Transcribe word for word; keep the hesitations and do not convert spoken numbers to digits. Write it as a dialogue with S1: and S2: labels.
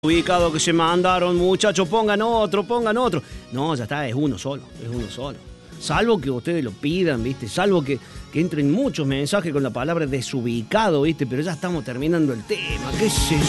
S1: Ubicado que se mandaron, muchachos, pongan otro, pongan otro. No, ya está, es uno solo, es uno solo. Salvo que ustedes lo pidan, ¿viste? Salvo que, que entren muchos mensajes con la palabra desubicado, ¿viste? Pero ya estamos terminando el tema, qué sé